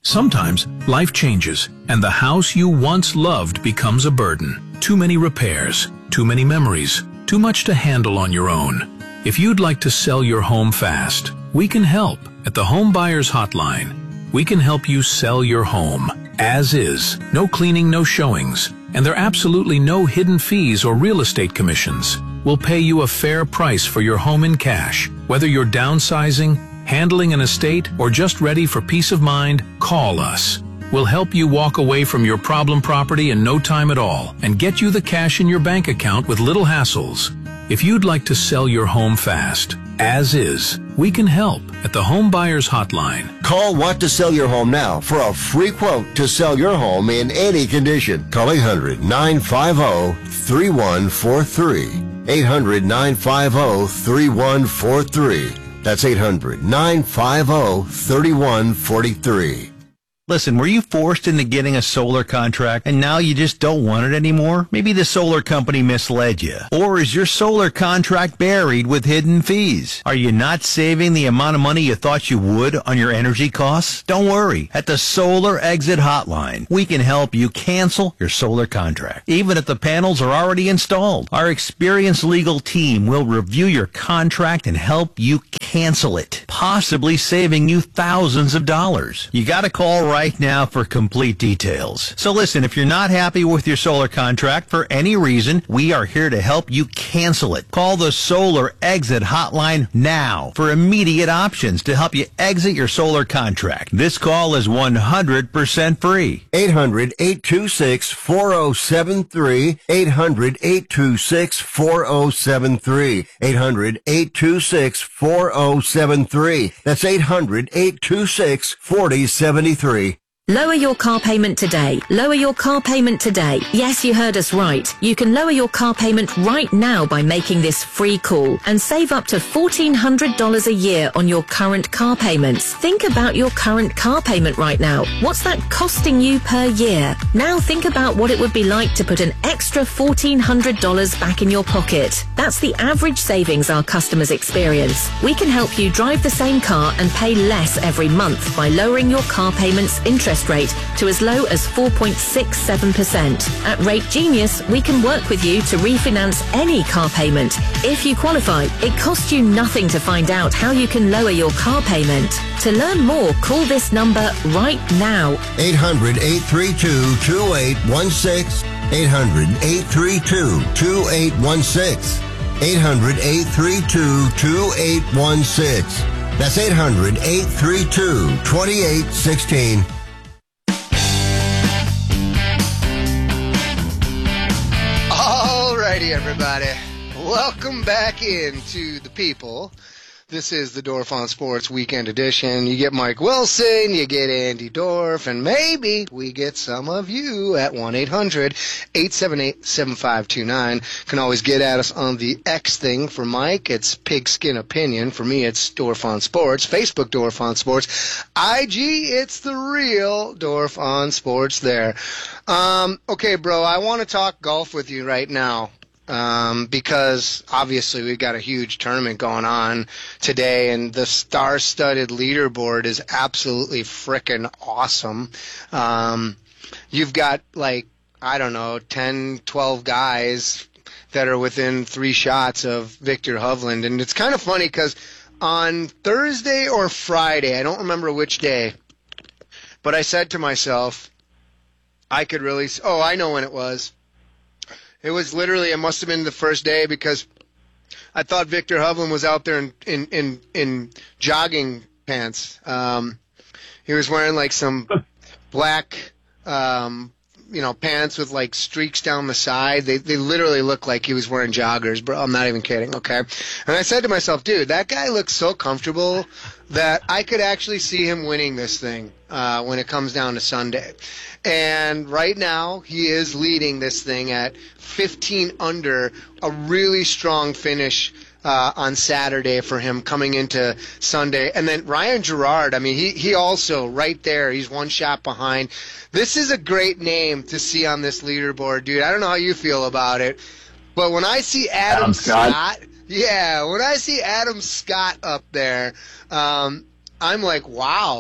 Sometimes life changes, and the house you once loved becomes a burden. Too many repairs, too many memories, too much to handle on your own. If you'd like to sell your home fast, we can help. At the Home Buyers Hotline, we can help you sell your home as is. No cleaning, no showings, and there are absolutely no hidden fees or real estate commissions. We'll pay you a fair price for your home in cash. Whether you're downsizing, handling an estate, or just ready for peace of mind, call us. We'll help you walk away from your problem property in no time at all and get you the cash in your bank account with little hassles. If you'd like to sell your home fast, as is, we can help at the Home Buyers Hotline. Call Want to Sell Your Home now for a free quote to sell your home in any condition. Call 800-950-3143. 800-950-3143. That's 800-950-3143. Listen, were you forced into getting a solar contract and now you just don't want it anymore? Maybe the solar company misled you. Or is your solar contract buried with hidden fees? Are you not saving the amount of money you thought you would on your energy costs? Don't worry. At the Solar Exit Hotline, we can help you cancel your solar contract, even if the panels are already installed. Our experienced legal team will review your contract and help you cancel it, possibly saving you thousands of dollars. You got to call right now for complete details. So listen, if you're not happy with your solar contract for any reason, we are here to help you cancel it. Call the Solar Exit Hotline now for immediate options to help you exit your solar contract. This call is 100% free. 800-826-4073. 800-826-4073. 800-826-4073. That's 800-826-4073. Lower your car payment today. Lower your car payment today. Yes, you heard us right. You can lower your car payment right now by making this free call and save up to $1,400 a year on your current car payments. Think about your current car payment right now. What's that costing you per year? Now think about what it would be like to put an extra $1,400 back in your pocket. That's the average savings our customers experience. We can help you drive the same car and pay less every month by lowering your car payments interest rate to as low as 4.67%. At Rate Genius, we can work with you to refinance any car payment. If you qualify, it costs you nothing to find out how you can lower your car payment. To learn more, call this number right now. 800-832-2816. 800-832-2816. 800-832-2816. That's 800-832-2816. Alrighty, everybody. Welcome back into the people. This is the Dorf on Sports Weekend Edition. You get Mike Wilson, you get Andy Dorf, and maybe we get some of you at 1-800-878-7529. Can always get at us on the X thing. For Mike, it's Pigskin Opinion. For me, it's Dorf on Sports. Facebook, Dorf on Sports. IG, it's the real Dorf on Sports there. Okay, bro, I want to talk golf with you right now. Because obviously we've got a huge tournament going on today, and the star-studded leaderboard is absolutely frickin' awesome. You've got, 10, 12 guys that are within 3 shots of Victor Hovland, and it's kind of funny because on Thursday or Friday, I don't remember which day, but I said to myself, I know when it was. It was literally, it must have been the first day because I thought Victor Hovland was out there in jogging pants. He was wearing some black, pants with streaks down the side. They literally look like he was wearing joggers, bro. I'm not even kidding, okay? And I said to myself, dude, that guy looks so comfortable that I could actually see him winning this thing when it comes down to Sunday. And right now, he is leading this thing at 15 under, a really strong finish on Saturday for him coming into Sunday. And then Ryan Gerard, he also right there, he's 1 shot behind. This is a great name to see on this leaderboard, dude. I don't know how you feel about it, but when I see Adam Scott, when I see Adam Scott up there, I'm like, wow.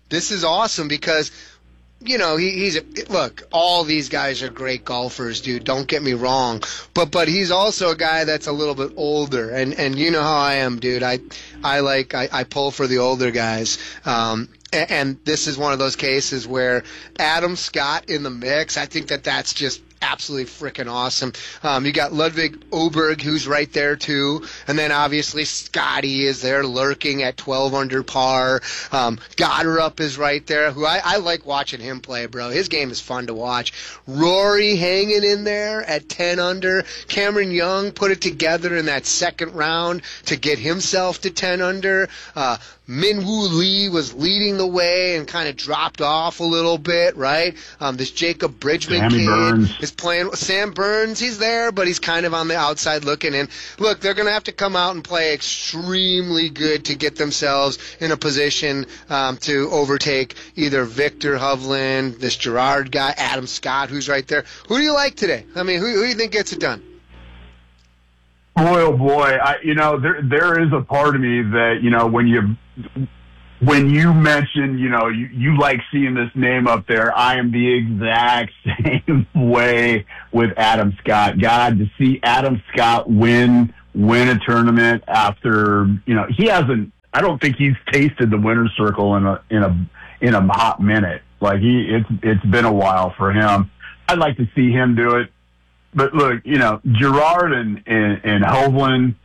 this is awesome because, you know, look, all these guys are great golfers, dude. Don't get me wrong. But he's also a guy that's a little bit older. And you know how I am, dude. I pull for the older guys. And this is one of those cases where Adam Scott in the mix, I think that's just absolutely freaking awesome. You got Ludwig Oberg, who's right there too, and then obviously Scotty is there lurking at 12 under par. Gotterup is right there, who I like watching him play, bro. His game is fun to watch. Rory hanging in there at 10 under. Cameron Young put it together in that second round to get himself to 10 under. Min-Woo Lee was leading the way and kind of dropped off a little bit, right? This Jacob Bridgman kid is playing. Sam Burns, he's there, but he's kind of on the outside looking in. Look, they're going to have to come out and play extremely good to get themselves in a position to overtake either Victor Hovland, this Gerard guy, Adam Scott, who's right there. Who do you like today? I mean, who do you think gets it done? Boy, oh boy, there is a part of me that, you know, when you mention, you know, you like seeing this name up there, I am the exact same way with Adam Scott. God, to see Adam Scott win a tournament after, you know, I don't think he's tasted the winner's circle in a hot minute. Like it's been a while for him. I'd like to see him do it. But look, you know, Gerard and Hovland,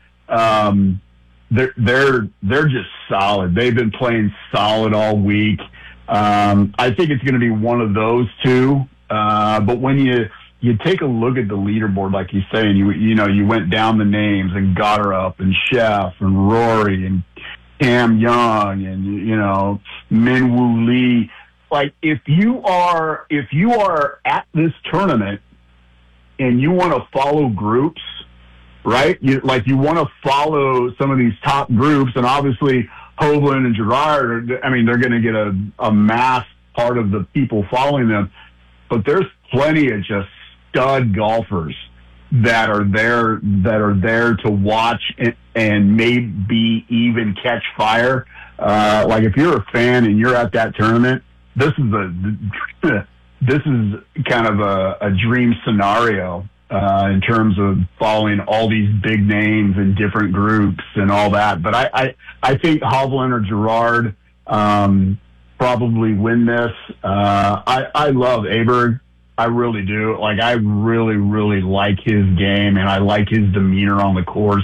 they're just solid. They've been playing solid all week. I think it's going to be one of those two. But when you take a look at the leaderboard, like you say, and you went down the names and Gotterup and Chef and Rory and Cam Young and, you know, Min-Woo Lee. Like if you are at this tournament and you want to follow groups, right? You want to follow some of these top groups, and obviously Hovland and Gerard they're going to get a mass part of the people following them, but there's plenty of just stud golfers that are there to watch and maybe even catch fire. Like if you're a fan and you're at that tournament, this is kind of a dream scenario in terms of following all these big names in different groups and all that. But I think Hovland or Gerard probably win this. I love Aberg. I really do. Like I really, really like his game and I like his demeanor on the course.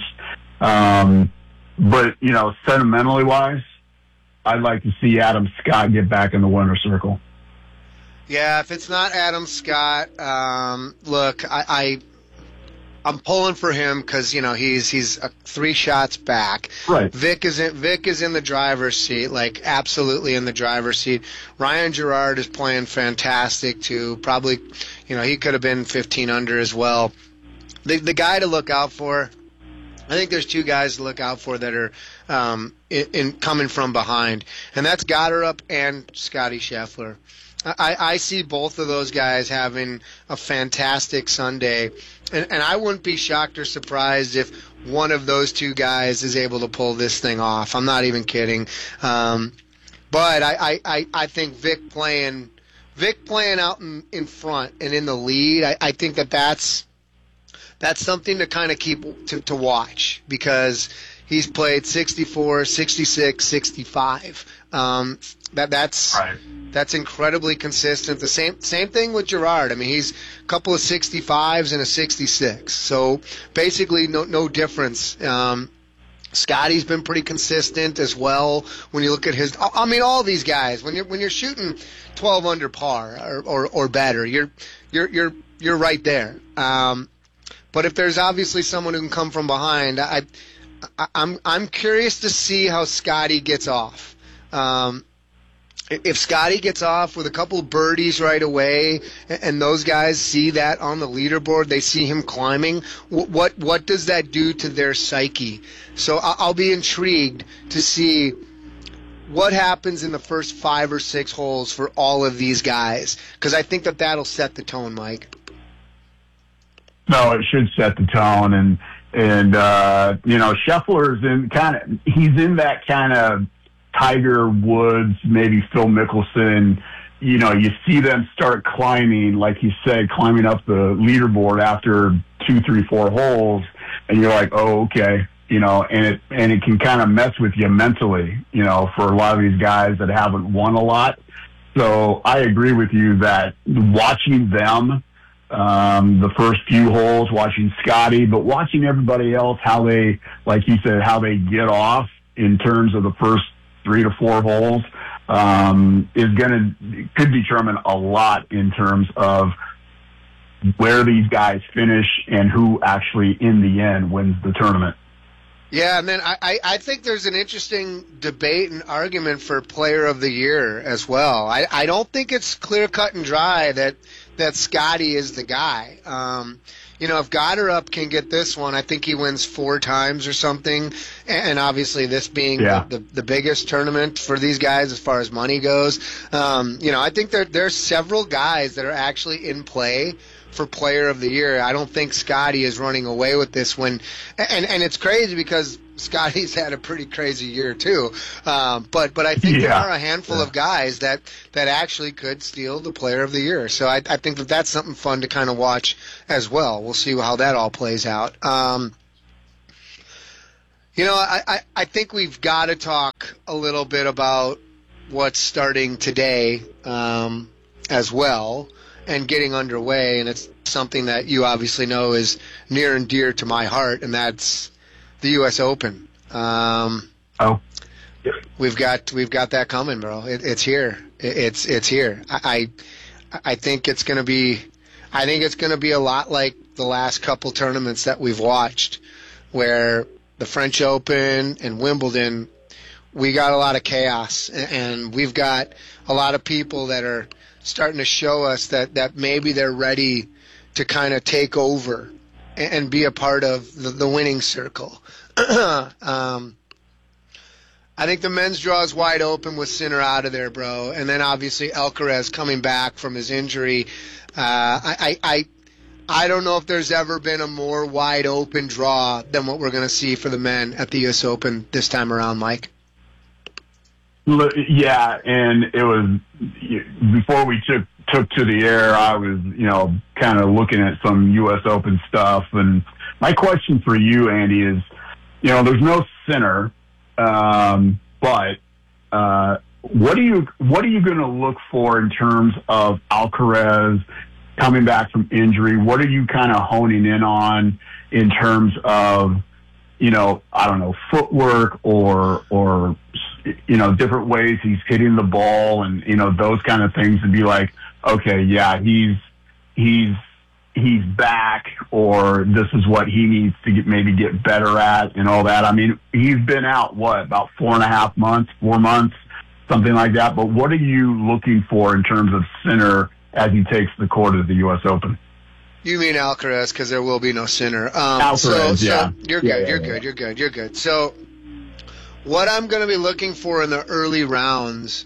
But, you know, sentimentally wise, I'd like to see Adam Scott get back in the winner's circle. Yeah, if it's not Adam Scott, look, I'm pulling for him because, you know, he's 3 shots back. Right. Vic is in the driver's seat, like absolutely in the driver's seat. Ryan Gerard is playing fantastic too. Probably, you know, he could have been 15 under as well. The guy to look out for, I think there's 2 guys to look out for that are in coming from behind, and that's Gotterup and Scotty Scheffler. I see both of those guys having a fantastic Sunday, and I wouldn't be shocked or surprised if one of those 2 guys is able to pull this thing off. I'm not even kidding. But I think Vic playing out in front and in the lead, I think that's something to kind of keep to watch because he's played 64, 66, 65. That's incredibly consistent. The same thing with Gerard. I mean, he's a couple of 65s and a 66. So basically no difference. Scotty's been pretty consistent as well. When you look at his, I mean, all these guys, when you're shooting 12 under par or better, you're right there. But if there's obviously someone who can come from behind, I'm curious to see how Scotty gets off. If Scotty gets off with a couple of birdies right away, and those guys see that on the leaderboard, they see him climbing, what does that do to their psyche? So I'll be intrigued to see what happens in the first 5 or 6 holes for all of these guys, because I think that'll set the tone, Mike. No, it should set the tone, and you know, Scheffler's he's in that kind of Tiger Woods, maybe Phil Mickelson, you know, you see them start climbing, like you said, climbing up the leaderboard after 2, 3, 4 holes, and you're like, oh, okay, you know, and it can kind of mess with you mentally, you know, for a lot of these guys that haven't won a lot. So I agree with you that watching them, the first few holes, watching Scotty, but watching everybody else, how they, like you said, how they get off in terms of the first 3 to 4 holes, could determine a lot in terms of where these guys finish and who actually in the end wins the tournament. Yeah, and then I think there's an interesting debate and argument for Player of the Year as well. I don't think it's clear cut and dry that Scotty is the guy. You know, if Goddard can get this one, I think he wins 4 times or something. And obviously this being the biggest tournament for these guys as far as money goes. You know, I think there's several guys that are actually in play for Player of the Year. I don't think Scotty is running away with this one. And it's crazy because Scotty's had a pretty crazy year too. But I think there are a handful of guys that actually could steal the Player of the Year. So I think that's something fun to kind of watch as well. We'll see how that all plays out. You know, I think we've got to talk a little bit about what's starting today as well and getting underway, and it's something that you obviously know is near and dear to my heart, and that's the U.S. Open. We've got that coming, bro. It's here. It's here. I think it's gonna be. I think it's gonna be a lot like the last couple tournaments that we've watched, where the French Open and Wimbledon, we got a lot of chaos, and we've got a lot of people that are starting to show us that maybe they're ready to kind of take over and be a part of the winning circle. I think the men's draw is wide open with Sinner out of there, bro. And then obviously Alcaraz coming back from his injury. I don't know if there's ever been a more wide open draw than what we're going to see for the men at the U.S. Open this time around, Mike. Yeah, and it was before we took to the air. I was, you know, kind of looking at some U.S. Open stuff, and my question for you, Andy, is, you know, there's no Sinner, but what are you going to look for in terms of Alcaraz coming back from injury? What are you kind of honing in on in terms of, you know, I don't know, footwork or you know, different ways he's hitting the ball and, you know, those kind of things, to be like, okay, yeah, he's back, or this is what he needs to get better at and all that. I mean, he's been out, about 4.5 months, 4 months, something like that. But what are you looking for in terms of Sinner as he takes the court of the U.S. Open? You mean Alcaraz, because there will be no Sinner. Alcaraz, so you're good. So what I'm going to be looking for in the early rounds,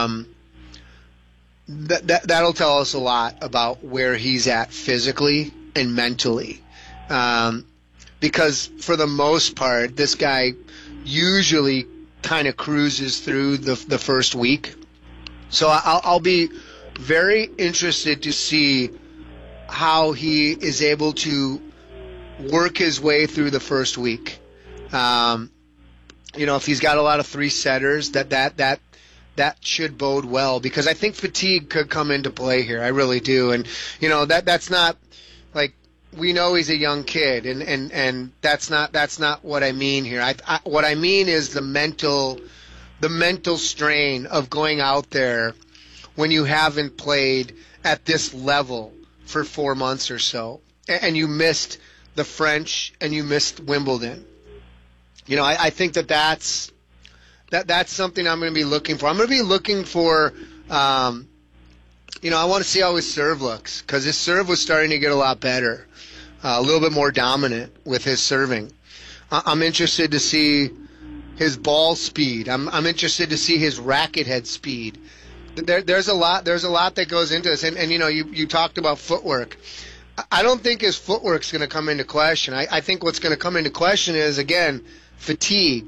that'll tell us a lot about where he's at physically and mentally. Because for the most part, this guy usually kind of cruises through the first week. So I'll be very interested to see how he is able to work his way through the first week. You know, if he's got a lot of 3-setters, that should bode well, because I think fatigue could come into play here. I really do. And, you know, that's not like, we know he's a young kid, and that's not what I mean here. What I mean is the mental strain of going out there when you haven't played at this level for 4 months or so, and you missed the French and you missed Wimbledon. You know, I think that's something I'm going to be looking for. I'm going to be looking for, you know, I want to see how his serve looks, because his serve was starting to get a lot better, a little bit more dominant with his serving. I'm interested to see his ball speed. I'm interested to see his racket head speed. There's a lot that goes into this, and you know, you talked about footwork. I don't think his footwork's going to come into question. I think what's going to come into question is, again, fatigue.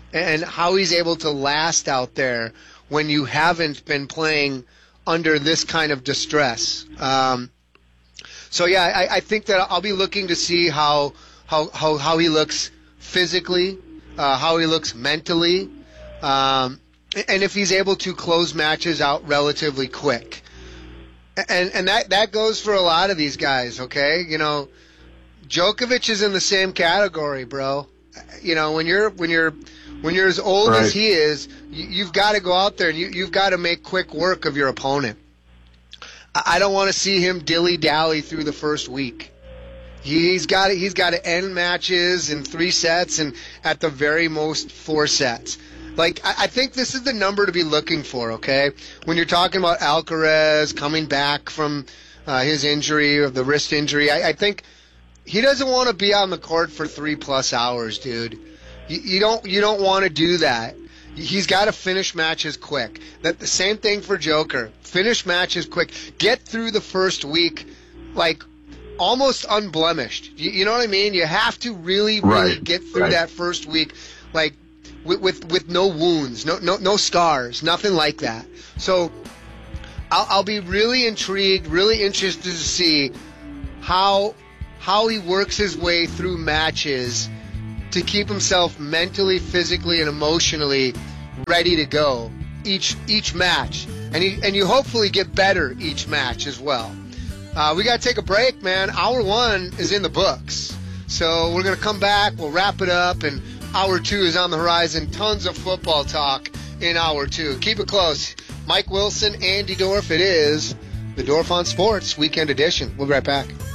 and how he's able to last out there when you haven't been playing under this kind of distress. So yeah, I think that I'll be looking to see how he looks physically, how he looks mentally, and if he's able to close matches out relatively quick. And that goes for a lot of these guys, okay? You know, Djokovic is in the same category, bro. You know, when you're as old as he is, you've got to go out there and you've got to make quick work of your opponent. I don't want to see him dilly-dally through the first week. He's got to end matches in 3 sets and at the very most 4 sets. Like, I think this is the number to be looking for, okay? When you're talking about Alcaraz coming back from his injury or the wrist injury, I think he doesn't want to be on the court for 3+ hours, dude. You don't want to do that. He's got to finish matches quick. That the same thing for Joker. Finish matches quick. Get through the first week, like, almost unblemished. You know what I mean? You have to really get through that first week, like, with no wounds, no scars, nothing like that. So I'll be really intrigued, really interested to see how he works his way through matches to keep himself mentally, physically, and emotionally ready to go each match, and you hopefully get better each match as well. We got to take a break, man. Hour 1 is in the books, so we're gonna come back. We'll wrap it up, and Hour 2 is on the horizon. Tons of football talk in Hour 2. Keep it close. Mike Wilson, Andy Dorf. It is the Dorf on Sports Weekend Edition. We'll be right back.